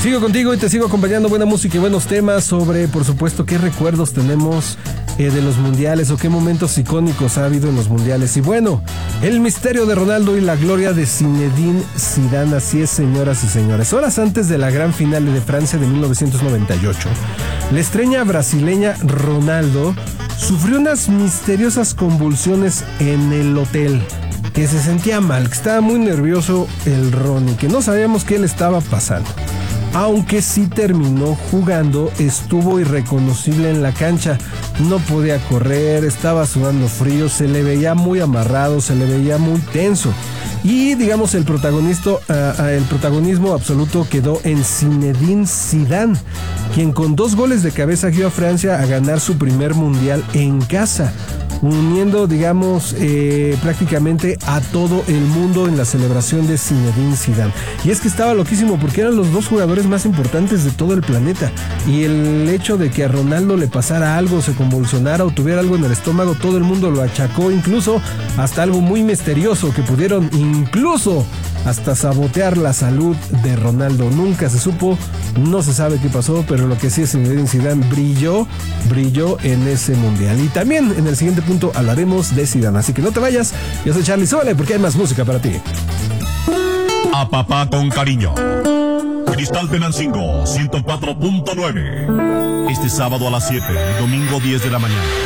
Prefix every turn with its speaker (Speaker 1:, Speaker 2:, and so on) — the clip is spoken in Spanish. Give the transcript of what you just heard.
Speaker 1: Sigo contigo y te sigo acompañando, buena música y buenos temas sobre, por supuesto, qué recuerdos tenemos de los mundiales o qué momentos icónicos ha habido en los mundiales. Y bueno, el misterio de Ronaldo y la gloria de Zinedine Zidane, así es, señoras y señores. Horas antes de la gran final de Francia de 1998, la estrella brasileña Ronaldo sufrió unas misteriosas convulsiones en el hotel, que se sentía mal, que estaba muy nervioso el Ronnie, que no sabíamos qué le estaba pasando. Aunque sí terminó jugando, estuvo irreconocible en la cancha. No podía correr, estaba sudando frío, se le veía muy amarrado, se le veía muy tenso. Y digamos el protagonismo absoluto quedó en Zinedine Zidane, quien con 2 goles de cabeza guió a Francia a ganar su primer mundial en casa, uniendo, digamos, prácticamente a todo el mundo en la celebración de Zinedine Zidane. Y es que estaba loquísimo porque eran los 2 jugadores más importantes de todo el planeta. Y el hecho de que a Ronaldo le pasara algo, se convulsionara o tuviera algo en el estómago, todo el mundo lo achacó, incluso hasta algo muy misterioso, que pudieron incluso hasta sabotear la salud de Ronaldo. Nunca se supo, no se sabe qué pasó, pero lo que sí es Zinedine Zidane brilló en ese mundial. Y también en el siguiente punto hablaremos de Zidane, así que no te vayas. Yo soy Charly, súbale porque hay más música para ti.
Speaker 2: A papá con cariño. Cristal Tenancingo 104.9. Este sábado a las 7 y domingo 10 de la mañana.